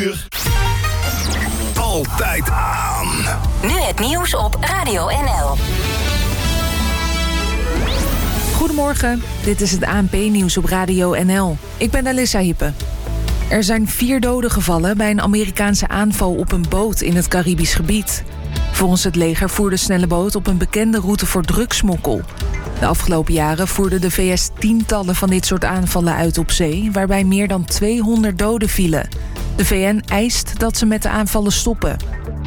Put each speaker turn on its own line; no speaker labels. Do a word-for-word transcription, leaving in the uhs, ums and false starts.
Altijd aan.
Nu het nieuws op Radio N L.
Goedemorgen, dit is het A N P-nieuws op Radio N L. Ik ben Alissa Hippe. Er zijn vier doden gevallen bij een Amerikaanse aanval op een boot in het Caribisch gebied. Volgens het leger voerde de snelle boot op een bekende route voor drugsmokkel. De afgelopen jaren voerde de V S tientallen van dit soort aanvallen uit op zee, waarbij meer dan tweehonderd doden vielen. De V N eist dat ze met de aanvallen stoppen.